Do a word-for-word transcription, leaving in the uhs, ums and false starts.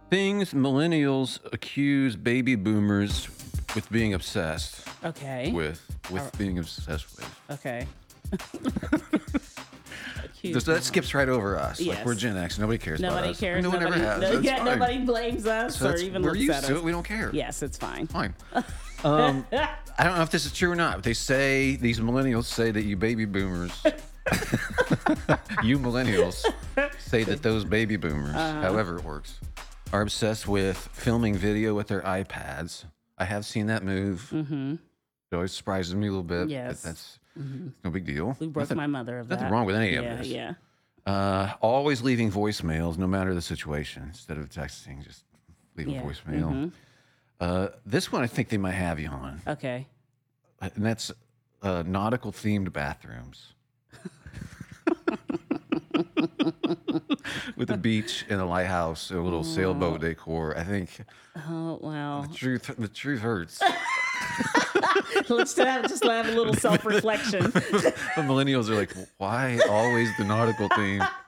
Things millennials accuse baby boomers with being obsessed Okay. with, with Alri being obsessed with. Okay. Just, Accused that of skips right over us. Like, we're Yes. Gen X. Nobody cares about Nobody us. cares. No one Nobody, ever has. no, That's yeah, fine. nobody blames us So or that's- even we're looks used at to us. it. We don't care. Yes, it's fine. Fine. Um, I don't know if this is true or not, but they say, these millennials say that you baby boomers, you millennials say that those baby boomers, Uh-huh. however it works, are obsessed with filming video with their iPads. I have seen that move. Mm-hmm. It always surprises me a little bit. Yes. But that's Mm-hmm. no big deal. We broke Nothing, my mother of nothing that. wrong with any yeah, of this. Yeah. Uh, always leaving voicemails, no matter the situation, instead of texting, just leave Yeah. a voicemail. Mm-hmm. Uh, this one, I think they might have you on, Okay. and that's uh, nautical themed bathrooms. With a beach and a lighthouse, a little sailboat decor. I think Oh wow. the truth, the truth hurts. Let's have, just have a little self reflection. The millennials are like, why always the nautical theme?